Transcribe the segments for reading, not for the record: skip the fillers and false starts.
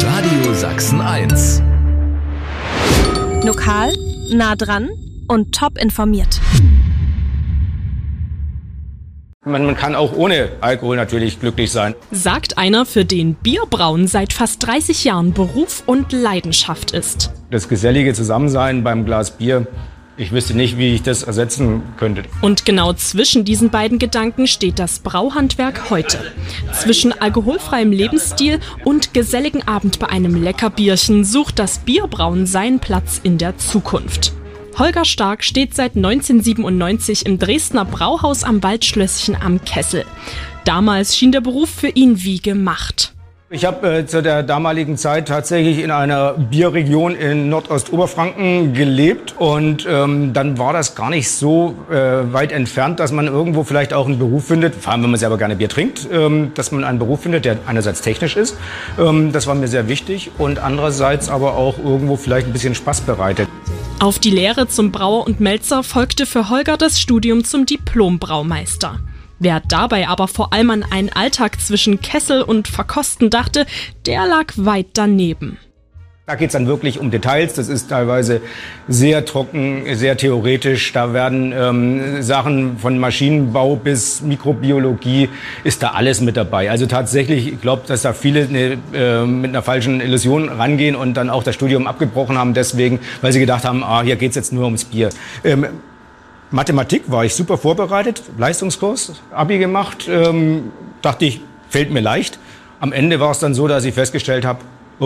Radio Sachsen 1. Lokal, nah dran und top informiert. Man kann auch ohne Alkohol natürlich glücklich sein. Sagt einer, für den Bierbrauen seit fast 30 Jahren Beruf und Leidenschaft ist. Das gesellige Zusammensein beim Glas Bier, ich wüsste nicht, wie ich das ersetzen könnte. Und genau zwischen diesen beiden Gedanken steht das Brauhandwerk heute. Zwischen alkoholfreiem Lebensstil und geselligen Abend bei einem Leckerbierchen sucht das Bierbrauen seinen Platz in der Zukunft. Holger Stark steht seit 1997 im Dresdner Brauhaus am Waldschlösschen am Kessel. Damals schien der Beruf für ihn wie gemacht. Ich habe zu der damaligen Zeit tatsächlich in einer Bierregion in Nordostoberfranken gelebt und dann war das gar nicht so weit entfernt, dass man irgendwo vielleicht auch einen Beruf findet, vor allem wenn man selber gerne Bier trinkt, dass man einen Beruf findet, der einerseits technisch ist, das war mir sehr wichtig, und andererseits aber auch irgendwo vielleicht ein bisschen Spaß bereitet. Auf die Lehre zum Brauer und Melzer folgte für Holger das Studium zum Diplom-Braumeister. Wer dabei aber vor allem an einen Alltag zwischen Kessel und Verkosten dachte, der lag weit daneben. Da geht es dann wirklich um Details, das ist teilweise sehr trocken, sehr theoretisch. Da werden Sachen von Maschinenbau bis Mikrobiologie, ist da alles mit dabei. Also tatsächlich, ich glaube, dass da viele mit einer falschen Illusion rangehen und dann auch das Studium abgebrochen haben deswegen, weil sie gedacht haben, hier geht es jetzt nur ums Bier. Mathematik war ich super vorbereitet, Leistungskurs, Abi gemacht, dachte ich, fällt mir leicht. Am Ende war es dann so, dass ich festgestellt habe,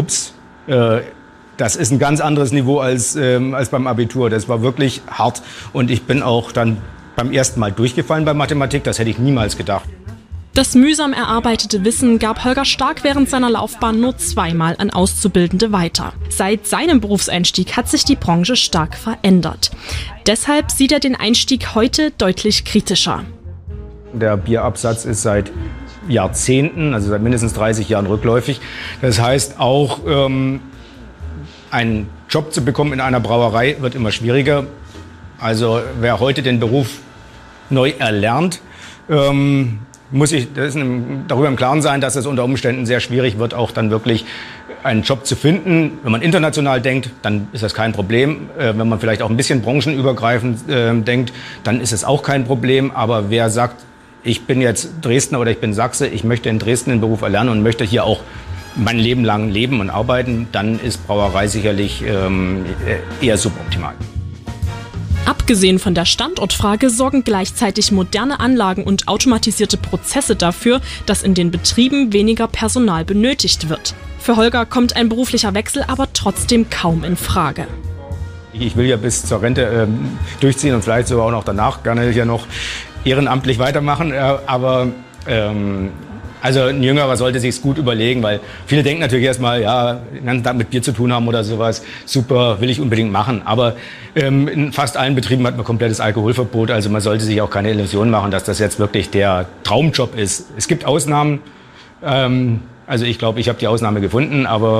das ist ein ganz anderes Niveau als beim Abitur. Das war wirklich hart und ich bin auch dann beim ersten Mal durchgefallen bei Mathematik, das hätte ich niemals gedacht. Das mühsam erarbeitete Wissen gab Holger Stark während seiner Laufbahn nur zweimal an Auszubildende weiter. Seit seinem Berufseinstieg hat sich die Branche stark verändert. Deshalb sieht er den Einstieg heute deutlich kritischer. Der Bierabsatz ist seit Jahrzehnten, also seit mindestens 30 Jahren rückläufig. Das heißt, auch einen Job zu bekommen in einer Brauerei wird immer schwieriger. Also wer heute den Beruf neu erlernt, muss ich darüber im Klaren sein, dass es unter Umständen sehr schwierig wird, auch dann wirklich einen Job zu finden. Wenn man international denkt, dann ist das kein Problem. Wenn man vielleicht auch ein bisschen branchenübergreifend denkt, dann ist es auch kein Problem. Aber wer sagt, ich bin jetzt Dresdner oder ich bin Sachse, ich möchte in Dresden den Beruf erlernen und möchte hier auch mein Leben lang leben und arbeiten, dann ist Brauerei sicherlich eher suboptimal. Abgesehen von der Standortfrage sorgen gleichzeitig moderne Anlagen und automatisierte Prozesse dafür, dass in den Betrieben weniger Personal benötigt wird. Für Holger kommt ein beruflicher Wechsel aber trotzdem kaum in Frage. Ich will ja bis zur Rente durchziehen und vielleicht sogar auch noch danach gerne hier noch ehrenamtlich weitermachen, aber also ein Jüngerer sollte sich's gut überlegen, weil viele denken natürlich erstmal, ja, den ganzen Tag mit Bier zu tun haben oder sowas, super, will ich unbedingt machen. Aber in fast allen Betrieben hat man komplettes Alkoholverbot, also man sollte sich auch keine Illusion machen, dass das jetzt wirklich der Traumjob ist. Es gibt Ausnahmen, also ich glaube, ich habe die Ausnahme gefunden, aber